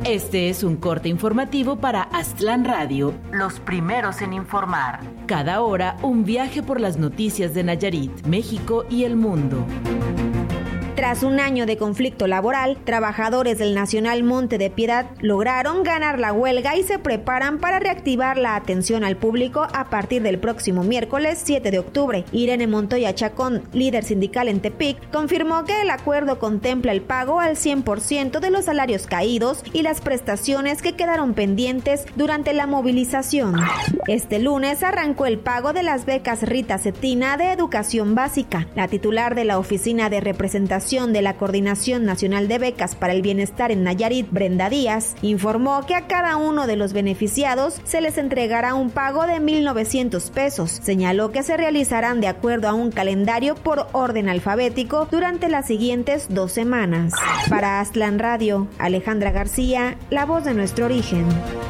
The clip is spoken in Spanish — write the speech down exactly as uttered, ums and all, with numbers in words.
Este es un corte informativo para Aztlán Radio, los primeros en informar. Cada hora, un viaje por las noticias de Nayarit, México y el mundo. Tras un año de conflicto laboral, trabajadores del Nacional Monte de Piedad lograron ganar la huelga y se preparan para reactivar la atención al público a partir del próximo miércoles siete de octubre. Irene Montoya Chacón, líder sindical en Tepic, confirmó que el acuerdo contempla el pago al cien por ciento de los salarios caídos y las prestaciones que quedaron pendientes durante la movilización. Este lunes arrancó el pago de las becas Rita Cetina de Educación Básica. La titular de la Oficina de Representación de la Coordinación Nacional de Becas para el Bienestar en Nayarit, Brenda Díaz, informó que a cada uno de los beneficiados se les entregará un pago de mil novecientos pesos. Señaló que se realizarán de acuerdo a un calendario por orden alfabético durante las siguientes dos semanas. Para Aztlán Radio, Alejandra García, la voz de nuestro origen.